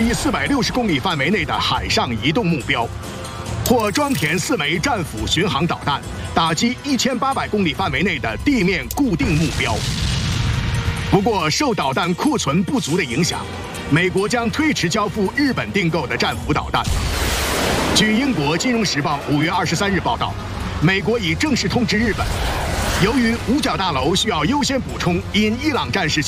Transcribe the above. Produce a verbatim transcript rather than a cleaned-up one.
击四百六十公里范围内的海上移动目标，或装填四枚战斧巡航导弹，打击一千八百公里范围内的地面固定目标。不过，受导弹库存不足的影响，美国将推迟交付日本订购的战斧导弹。据英国《金融时报》五月二十三日报道，美国已正式通知日本，由于五角大楼需要优先补充因伊朗战事